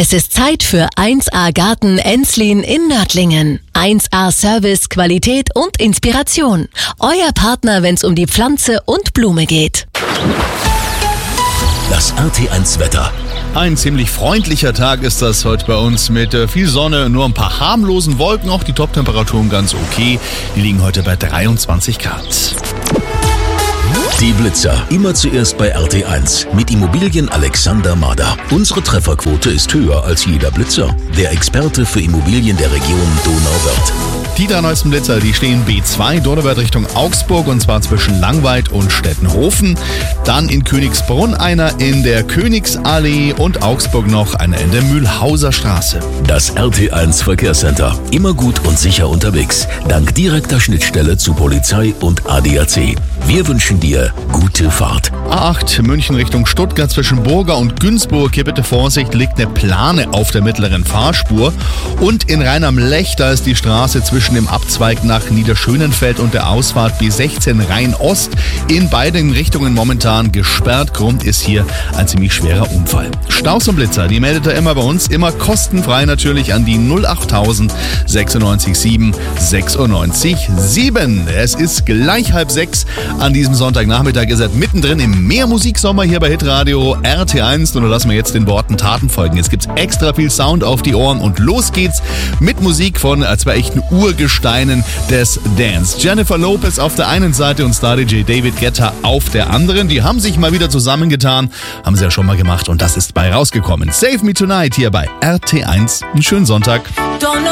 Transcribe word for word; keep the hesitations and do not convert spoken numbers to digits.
Es ist Zeit für eins A Garten Enslin in Nördlingen. eins A Service, Qualität und Inspiration. Euer Partner, wenn es um die Pflanze und Blume geht. Das R T eins Wetter. Ein ziemlich freundlicher Tag ist das heute bei uns mit viel Sonne, nur ein paar harmlosen Wolken, auch die Toptemperaturen ganz okay. Die liegen heute bei dreiundzwanzig Grad. Die Blitzer, immer zuerst bei R T eins mit Immobilien Alexander Mader. Unsere Trefferquote ist höher als jeder Blitzer. Der Experte für Immobilien der Region Donauwörth. Die drei neuesten Blitzer, die stehen B zwei, Donauwörth Richtung Augsburg, und zwar zwischen Langweid und Stettenhofen. Dann in Königsbrunn einer in der Königsallee und Augsburg noch einer in der Mühlhauser Straße. Das R T eins Verkehrscenter. Immer gut und sicher unterwegs. Dank direkter Schnittstelle zu Polizei und A D A C. Wir wünschen dir gute Fahrt. A acht München Richtung Stuttgart zwischen Burger und Günzburg. Hier bitte Vorsicht, liegt eine Plane auf der mittleren Fahrspur. Und in Rhein am Lech, da ist die Straße zwischen dem Abzweig nach Niederschönenfeld und der Ausfahrt B sechzehn Rhein-Ost in beiden Richtungen momentan gesperrt. Grund ist hier ein ziemlich schwerer Unfall. Staus und Blitzer, die meldet er immer bei uns, immer kostenfrei natürlich an die null acht tausend sechsundneunzig sieben sechsundneunzig sieben. Es ist gleich halb sechs. An diesem Sonntagnachmittag ist er mittendrin im Mehrmusiksommer hier bei Hitradio R T eins. Und da lassen wir jetzt den Worten Taten folgen. Jetzt gibt's extra viel Sound auf die Ohren und los geht's mit Musik von zwei echten Urgesteinen des Dance. Jennifer Lopez auf der einen Seite und Star-D J David Guetta auf der anderen. Die haben sich mal wieder zusammengetan, haben sie ja schon mal gemacht und das ist bei rausgekommen. Save Me Tonight hier bei R T eins. Einen schönen Sonntag. Don't know